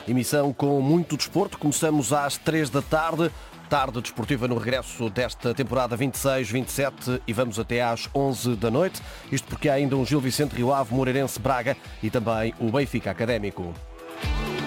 Emissão com muito desporto. Começamos às 3 da tarde. Tarde desportiva no regresso desta temporada 26-27 e vamos até às 11 da noite. Isto porque há ainda um Gil Vicente Rio Ave, Moreirense Braga e também o Benfica Académico.